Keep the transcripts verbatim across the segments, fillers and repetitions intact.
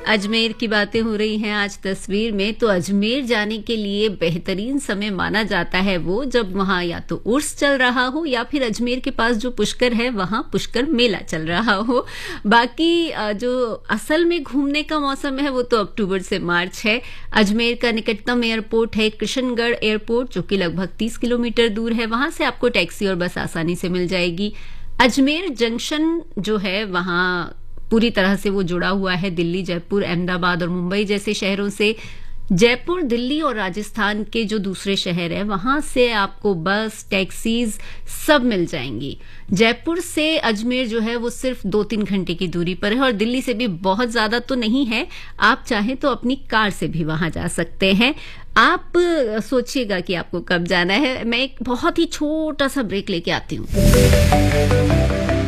अजमेर की बातें हो रही हैं आज तस्वीर में, तो अजमेर जाने के लिए बेहतरीन समय माना जाता है वो जब वहां या तो उर्स चल रहा हो या फिर अजमेर के पास जो पुष्कर है वहां पुष्कर मेला चल रहा हो। बाकी जो असल में घूमने का मौसम है वो तो अक्टूबर से मार्च है। अजमेर का निकटतम एयरपोर्ट है कृष्णगढ़ एयरपोर्ट, जो कि लगभग तीस किलोमीटर दूर है। वहां से आपको टैक्सी और बस आसानी से मिल जाएगी। अजमेर जंक्शन जो है वहां पूरी तरह से वो जुड़ा हुआ है दिल्ली, जयपुर, अहमदाबाद और मुंबई जैसे शहरों से। जयपुर, दिल्ली और राजस्थान के जो दूसरे शहर है वहां से आपको बस, टैक्सीज सब मिल जाएंगी। जयपुर से अजमेर जो है वो सिर्फ दो तीन घंटे की दूरी पर है और दिल्ली से भी बहुत ज्यादा तो नहीं है। आप चाहें तो अपनी कार से भी वहां जा सकते हैं। आप सोचिएगा कि आपको कब जाना है। मैं एक बहुत ही छोटा सा ब्रेक लेके आती हूँ।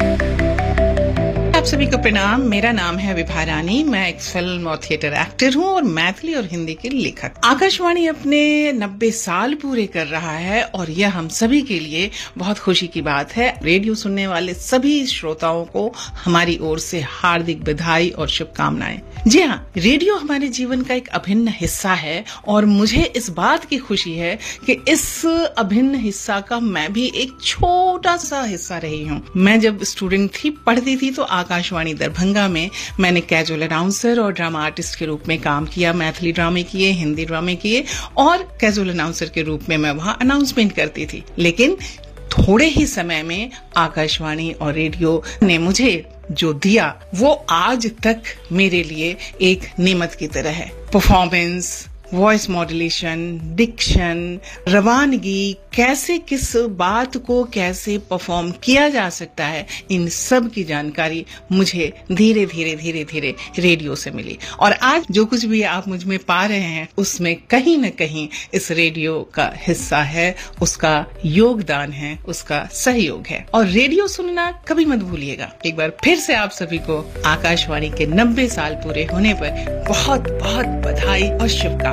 आप सभी को प्रणाम। मेरा नाम है विभा रानी। मैं एक फिल्म और थिएटर एक्टर हूँ और मैथिली और हिंदी के लेखक। आकाशवाणी अपने नब्बे साल पूरे कर रहा है और यह हम सभी के लिए बहुत खुशी की बात है। रेडियो सुनने वाले सभी श्रोताओं को हमारी ओर से हार्दिक बधाई और शुभकामनाएं। जी हाँ, रेडियो हमारे जीवन का एक अभिन्न हिस्सा है और मुझे इस बात की खुशी है कि इस अभिन्न हिस्सा का मैं भी एक छोटा सा हिस्सा रही हूँ। मैं जब स्टूडेंट थी, पढ़ती थी, तो आकाशवाणी दरभंगा में मैंने कैजुअल अनाउंसर और ड्रामा आर्टिस्ट के रूप में काम किया। मैथिली ड्रामे किए, हिंदी ड्रामे किए और कैजुअल अनाउंसर के रूप में मैं वहां अनाउंसमेंट करती थी। लेकिन थोड़े ही समय में आकाशवाणी और रेडियो ने मुझे जो दिया वो आज तक मेरे लिए एक नेमत की तरह है। परफॉर्मेंस, वॉइस मॉड्यूलेशन, डिक्शन, रवानगी, कैसे किस बात को कैसे परफॉर्म किया जा सकता है, इन सब की जानकारी मुझे धीरे धीरे धीरे धीरे रेडियो से मिली। और आज जो कुछ भी आप मुझ में पा रहे हैं उसमें कहीं न कहीं इस रेडियो का हिस्सा है, उसका योगदान है, उसका सहयोग है। और रेडियो सुनना कभी मत भूलिएगा। एक बार फिर से आप सभी को आकाशवाणी के नब्बे साल पूरे होने पर बहुत बहुत बधाई और शुभकामनाएं।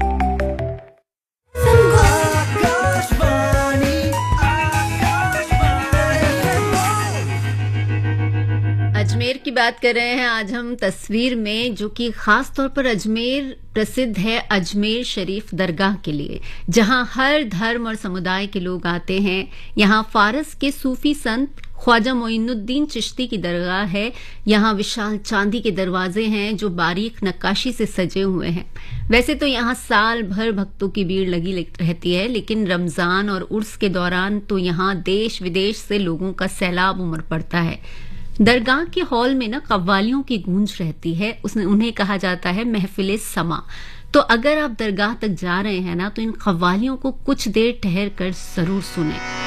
अजमेर की बात कर रहे हैं आज हम तस्वीर में, जो कि खास तौर पर अजमेर प्रसिद्ध है अजमेर शरीफ दरगाह के लिए, जहां हर धर्म और समुदाय के लोग आते हैं। यहां फारस के सूफी संत ख्वाजा मोइनुद्दीन चिश्ती की दरगाह है। यहाँ विशाल चांदी के दरवाजे हैं जो बारीक नक्काशी से सजे हुए हैं। वैसे तो यहाँ साल भर भक्तों की भीड़ लगी रहती है, लेकिन रमजान और उर्स के दौरान तो यहाँ देश विदेश से लोगों का सैलाब उमड़ पड़ता है। दरगाह के हॉल में ना कव्वालियों की गूंज रहती है। उसने उन्हें कहा जाता है महफिले समा। तो अगर आप दरगाह तक जा रहे हैं ना, तो इन कव्वालियों को कुछ देर ठहर कर जरूर सुनें।